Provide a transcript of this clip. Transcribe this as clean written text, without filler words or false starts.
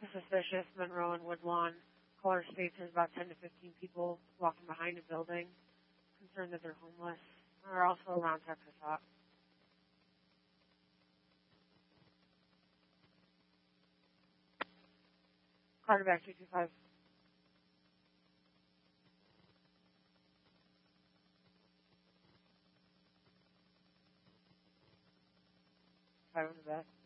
suspicious. Monroe and Woodlawn. Caller states there's about 10 to 15 people walking behind a building, concerned that they're homeless. They're also around Texas Hawk. Carterback 225. Five on the back.